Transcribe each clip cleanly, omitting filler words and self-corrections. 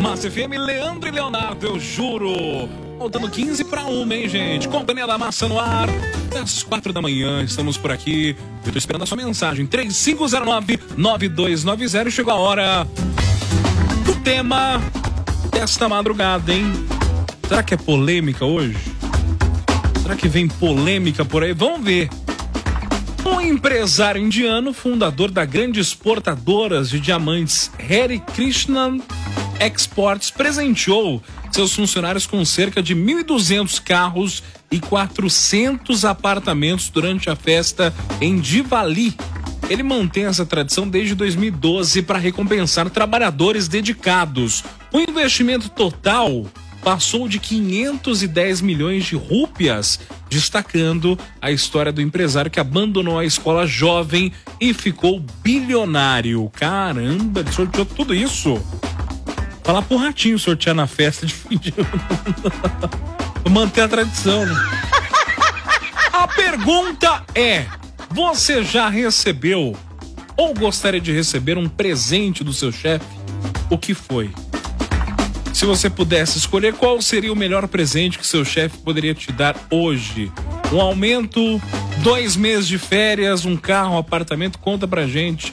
Massa FM, Leandro e Leonardo, eu juro. Faltando 15 para 1, hein, gente? Companhia da Massa no ar. Às 4 da manhã, estamos por aqui. Eu tô esperando a sua mensagem. 3509-9290. Chegou a hora do tema desta madrugada, hein? Será que é polêmica hoje? Será que vem polêmica por aí? Vamos ver. Um empresário indiano, fundador da grande exportadora de diamantes Hare Krishna Exports, presenteou seus funcionários com cerca de 1.200 carros e 400 apartamentos durante a festa em Diwali. Ele mantém essa tradição desde 2012 para recompensar trabalhadores dedicados. O investimento total passou de 510 milhões de rúpias, destacando a história do empresário que abandonou a escola jovem e ficou bilionário. Caramba, ele sorteou tudo isso. Falar pro Ratinho sortear na festa de fim de ano. Manter a tradição, né? A pergunta é: você já recebeu ou gostaria de receber um presente do seu chefe? O que foi? Se você pudesse escolher, qual seria o melhor presente que seu chefe poderia te dar hoje? Um aumento, 2 meses de férias, um carro, um apartamento? Conta pra gente.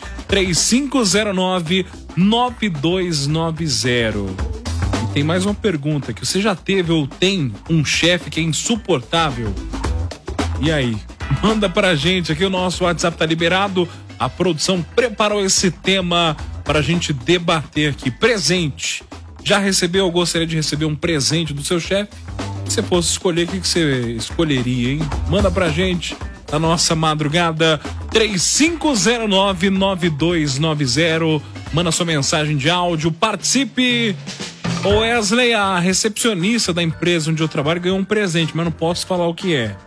3509-9290. E tem mais uma pergunta, que você já teve ou tem um chefe que é insuportável? E aí? Manda pra gente aqui, o nosso WhatsApp tá liberado. A produção preparou esse tema pra gente debater aqui. Presente. Já recebeu ou gostaria de receber um presente do seu chefe? Se você fosse escolher, o que você escolheria, hein? Manda pra gente na nossa madrugada. 3509-9290. Manda sua mensagem de áudio. Participe. O Wesley, a recepcionista da empresa onde eu trabalho, ganhou um presente, mas não posso falar o que é.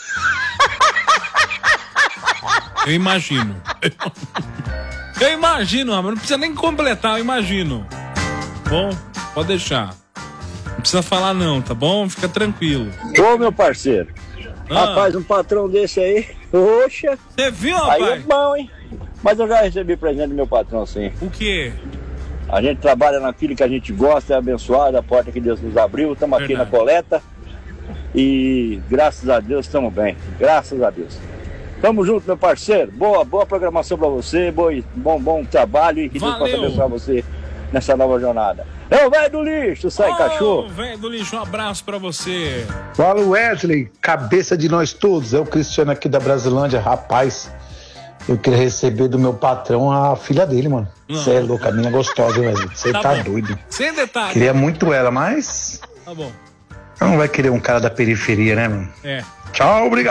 Eu imagino. Eu imagino, mas não precisa nem completar, eu imagino. Bom, pode deixar. Não precisa falar não, tá bom? Fica tranquilo. Ô, meu parceiro. Rapaz, um patrão desse aí, poxa. Você viu, rapaz? Aí é bom, hein? Mas eu já recebi presente do meu patrão, sim. O quê? A gente trabalha naquilo que a gente gosta, é abençoado, a porta que Deus nos abriu. Estamos aqui na coleta. E graças a Deus estamos bem. Graças a Deus. Tamo junto, meu parceiro. Boa programação pra você. Bom trabalho. E que Deus possa abençoar você nessa nova jornada. É o velho do lixo, sai cachorro. Velho do lixo, um abraço pra você. Fala, Wesley, cabeça de nós todos. É o Cristiano aqui da Brasilândia. Rapaz, eu queria receber do meu patrão a filha dele, mano. Você é louco, a menina gostosa, Wesley. Você tá doido. Sem detalhe. Queria muito ela, mas... Tá bom. Não vai querer um cara da periferia, né, mano? É. Tchau, obrigado.